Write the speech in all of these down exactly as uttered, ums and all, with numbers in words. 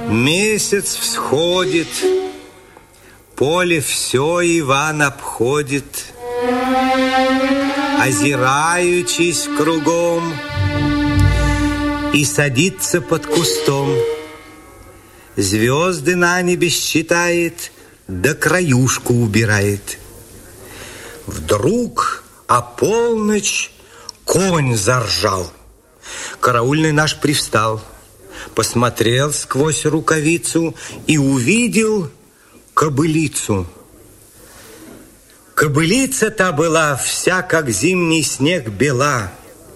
Месяц всходит, поле все Иван обходит, озираючись кругом, и садится под кустом. Звезды на небе считает, да краюшку убирает. Вдруг о полночь конь заржал. Караульный наш привстал, посмотрел сквозь рукавицу и увидел кобылицу. Кобылица-то была вся, как зимний снег, бела.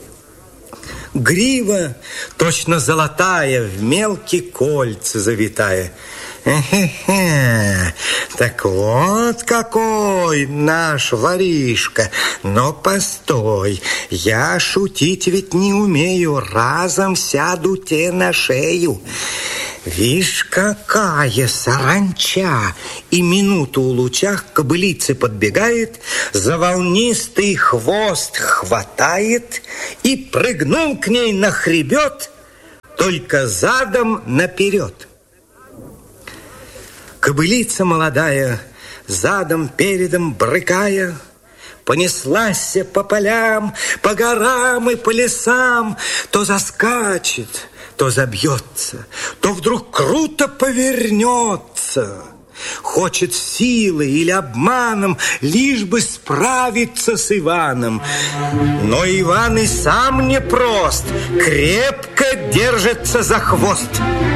Грива точно золотая, в мелкие кольца завитая. Хе-хе-хе, так вот какой наш воришка. Но постой, я шутить ведь не умею, разом сяду те на шею. Вишь, какая саранча! И минуту у лучах к кобылице подбегает, за волнистый хвост хватает и прыгнул к ней на хребет, только задом наперед. Кобылица молодая, задом передом брыкая, понеслась по полям, по горам и по лесам, то заскачет, то забьется, то вдруг круто повернется. Хочет силой или обманом, лишь бы справиться с Иваном. Но Иван и сам непрост, крепко держится за хвост.